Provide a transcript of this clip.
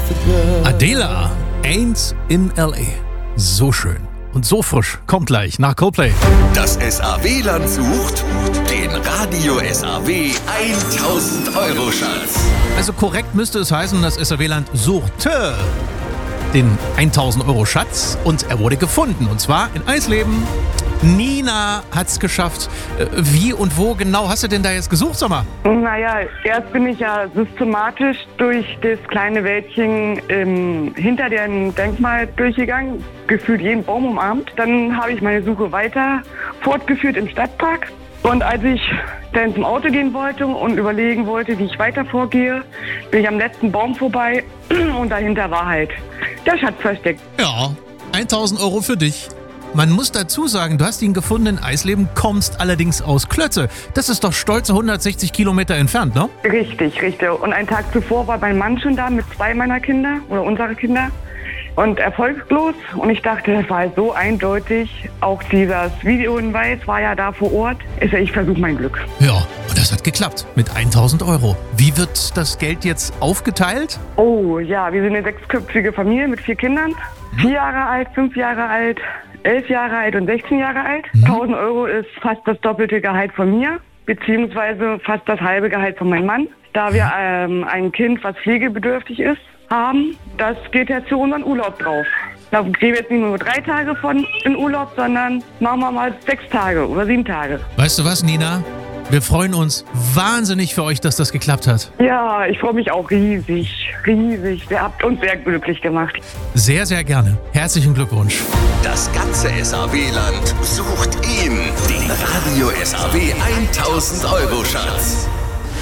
Adela, Ain't in L.A. So schön und so frisch. Kommt gleich nach Coldplay. Das SAW-Land sucht den Radio SAW 1000-Euro-Schatz. Also korrekt müsste es heißen, das SAW-Land suchte den 1000-Euro-Schatz und er wurde gefunden. Und zwar in Eisleben. Nina hat's geschafft. Wie und wo genau hast du denn da jetzt gesucht, sag mal? Naja, erst bin ich ja systematisch durch das kleine Wäldchen hinter dem Denkmal durchgegangen, gefühlt jeden Baum umarmt. Dann habe ich meine Suche weiter fortgeführt im Stadtpark. Und als ich dann zum Auto gehen wollte und überlegen wollte, wie ich weiter vorgehe, bin ich am letzten Baum vorbei und dahinter war halt der Schatz versteckt. Ja, 1000 Euro für dich. Man muss dazu sagen, du hast ihn gefunden in Eisleben, kommst allerdings aus Klötze. Das ist doch stolze 160 Kilometer entfernt, ne? Richtig, richtig. Und einen Tag zuvor war mein Mann schon da mit 2 meiner Kinder oder unserer Kinder und erfolglos. Und ich dachte, das war so eindeutig. Auch dieses Videohinweis war ja da vor Ort. Ich versuche mein Glück. Ja, und das hat geklappt mit 1000 Euro. Wie wird das Geld jetzt aufgeteilt? Oh ja, wir sind eine 6-köpfige Familie mit 4 Kindern. 4 Jahre alt, 5 Jahre alt, 11 Jahre alt und 16 Jahre alt. 1000 Euro ist fast das doppelte Gehalt von mir, beziehungsweise fast das halbe Gehalt von meinem Mann. Da wir ein Kind, was pflegebedürftig ist, haben, das geht jetzt für unseren Urlaub drauf. Da gehen wir jetzt nicht nur 3 Tage von in Urlaub, sondern machen wir mal 6 Tage oder 7 Tage. Weißt du was, Nina? Wir freuen uns wahnsinnig für euch, dass das geklappt hat. Ja, ich freue mich auch riesig, riesig. Ihr habt uns sehr glücklich gemacht. Sehr, sehr gerne. Herzlichen Glückwunsch. Das ganze SAW-Land sucht ihn, den Radio SAW 1000-Euro-Schatz.